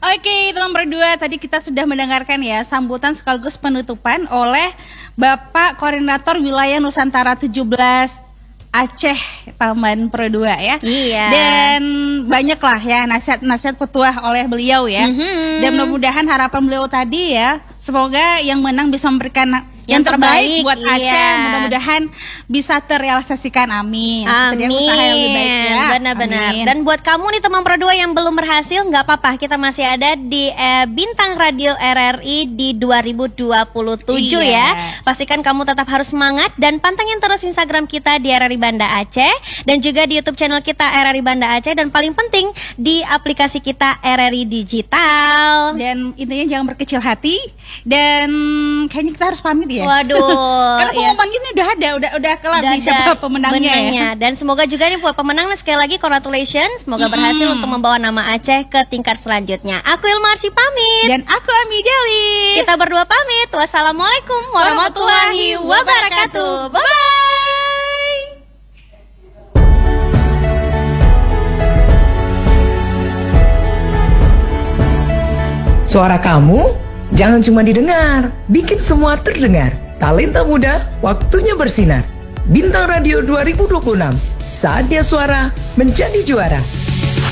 Oke, teman berdua, tadi kita sudah mendengarkan ya sambutan sekaligus penutupan oleh Bapak Koordinator Wilayah Nusantara 17 Aceh Taman Pro 2 ya. Iya. Dan banyaklah ya nasihat-nasihat petuah oleh beliau ya. Dan mudah-mudahan harapan beliau tadi ya, semoga yang menang bisa memberikan yang terbaik buat Aceh. Mudah-mudahan bisa terrealisasikan. Amin. Amin. Usaha yang lebih baik ya. Benar-benar. Amin. Dan buat kamu nih teman Pro 2 yang belum berhasil, nggak apa-apa, kita masih ada di Bintang Radio RRI di 2027 ya. Pastikan kamu tetap harus semangat dan pantengin terus Instagram kita di RRI Banda Aceh dan juga di YouTube channel kita RRI Banda Aceh, dan paling penting di aplikasi kita RRI Digital. Dan intinya jangan berkecil hati, dan kayaknya kita harus pamit ya. Waduh. Karena pengumuman ini udah kelar nih siapa pemenangnya ya. Dan semoga juga nih buat pemenang, sekali lagi congratulations, semoga berhasil untuk membawa nama Aceh ke tingkat selanjutnya. Aku Ilma Arsy pamit. Dan aku Ami Deli. Kita berdua pamit. Wassalamualaikum warahmatullahi wabarakatuh. Bye bye. Suara kamu jangan cuma didengar, bikin semua terdengar. Talenta muda, waktunya bersinar. Bintang Radio 2026, saatnya suara menjadi juara.